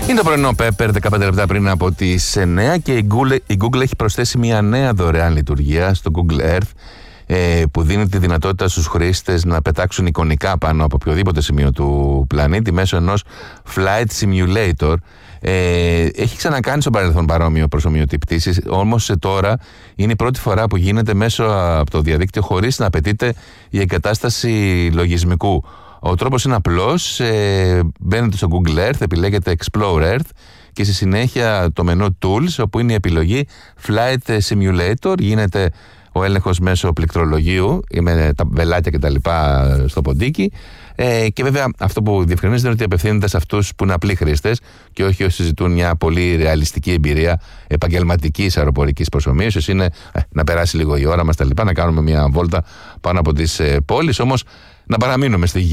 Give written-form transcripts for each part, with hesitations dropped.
Είναι το πρωινό Pepper 15 λεπτά πριν από τις 9 και η Google έχει προσθέσει μια νέα δωρεάν λειτουργία στο Google Earth που δίνει τη δυνατότητα στους χρήστες να πετάξουν εικονικά πάνω από οποιοδήποτε σημείο του πλανήτη μέσω ενός Flight Simulator. Έχει ξανακάνει στο παρελθόν παρόμοιο προσομοίωτη τύπη πτήσης, όμως τώρα είναι η πρώτη φορά που γίνεται μέσω από το διαδίκτυο χωρίς να απαιτείται η εγκατάσταση λογισμικού. Ο τρόπος είναι απλός, μπαίνετε στο Google Earth, επιλέγετε Explore Earth και στη συνέχεια το μενού Tools, όπου είναι η επιλογή Flight Simulator, γίνεται ο έλεγχος μέσω πληκτρολογίου με τα βελάκια και τα λοιπά στο ποντίκι, και βέβαια αυτό που διευκρινίζεται είναι ότι απευθύνεται σε αυτούς που είναι απλοί χρήστες και όχι όσοι ζητούν μια πολύ ρεαλιστική εμπειρία επαγγελματικής αεροπορικής προσομοίωσης. Είναι να περάσει λίγο η ώρα μας τα λοιπά, να κάνουμε μια βόλτα πάνω από τις πόλεις, όμως να παραμείνουμε στη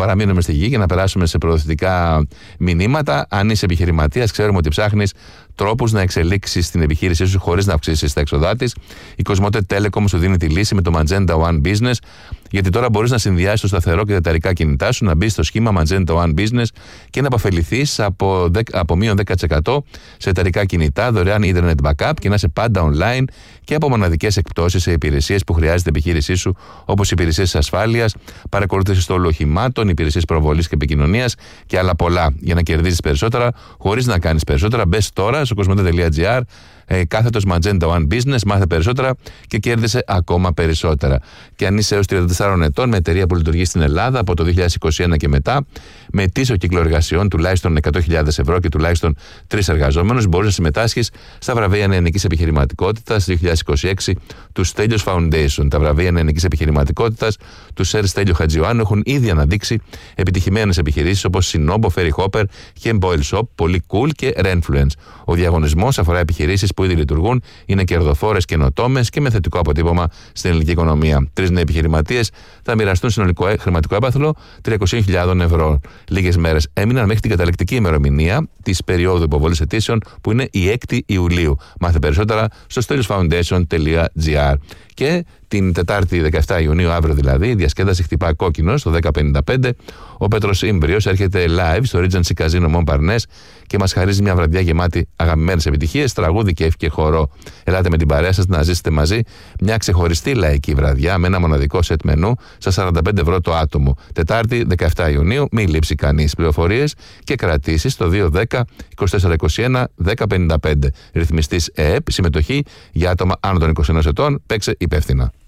γη και να περάσουμε σε προωθητικά μηνύματα. Αν είσαι επιχειρηματίας, ξέρουμε ότι ψάχνεις τρόπους να εξελίξεις την επιχείρησή σου χωρίς να αυξήσεις τα έξοδά της. Η Cosmote Telecom σου δίνει τη λύση με το Magenta One Business, γιατί τώρα μπορείς να συνδυάσεις το σταθερό και τα εταιρικά κινητά σου, να μπεις στο σχήμα Magenta One Business και να αποφεληθείς από μείον 10% σε εταιρικά κινητά, δωρεάν Internet Backup και να είσαι πάντα online και από μοναδικές εκπτώσεις σε υπηρεσίες που χρειάζεται η επιχείρησή σου, όπως υπηρεσίες ασφάλειας, παρακολούθηση στόλου οχημάτων, υπηρεσίες προβολής και επικοινωνίας και άλλα πολλά. Για να κερδίσεις περισσότερα χωρίς να κάνεις περισσότερα, μπες τώρα στο cosmote.gr, κάθετος Magenta One Business, μάθε περισσότερα και κέρδισε ακόμα περισσότερα. Και αν είσαι έως 34 ετών, με εταιρεία που λειτουργεί στην Ελλάδα από το 2021 και μετά, με ετήσιο κύκλο εργασιών τουλάχιστον 100.000 ευρώ και τουλάχιστον 3 εργαζόμενους, μπορείς να συμμετάσχεις στα βραβεία νεανικής επιχειρηματικότητας 2026 του Stelios Foundation. Τα βραβεία νεανικής επιχειρηματικότητας του Σερ Στέλιο Χατζιωάννου έχουν ήδη αναδείξει επιτυχημένες επιχειρήσεις όπως Sinobo, Ferry Hopper, Hem Boil Shop, πολύ cool και Renfluence. Ο διαγωνισμός αφορά επιχειρήσεις που ήδη λειτουργούν, είναι κερδοφόρες, καινοτόμες και με θετικό αποτύπωμα στην ελληνική οικονομία. 3 νέοι επιχειρηματίες θα μοιραστούν συνολικό χρηματικό έπαθλο 300.000 ευρώ. Λίγες μέρες έμειναν μέχρι την καταληκτική ημερομηνία της περίοδου υποβολής αιτήσεων, που είναι η 6η Ιουλίου. Μάθε περισσότερα στο steliosfoundation.gr. Και την Τετάρτη 17 Ιουνίου, αύριο δηλαδή, η διασκέδαση χτυπά κόκκινο στο 10:55. Ο Πέτρος Ίμπριος έρχεται live στο Regency Casino Montparnasse και μας χαρίζει μια βραδιά γεμάτη αγαπημένες επιτυχίες, τραγούδι και χορό. Ελάτε με την παρέα σας να ζήσετε μαζί μια ξεχωριστή λαϊκή βραδιά με ένα μοναδικό σετ μενού στα 45 ευρώ το άτομο. Τετάρτη 17 Ιουνίου, μην λείψει κανείς. Πληροφορίες και κρατήσεις στο 210-2421-1055. Ρυθμιστής ΕΕΠ, συμμετοχή για άτομα άνω των 21 ετών, παίξε υπεύθυνα.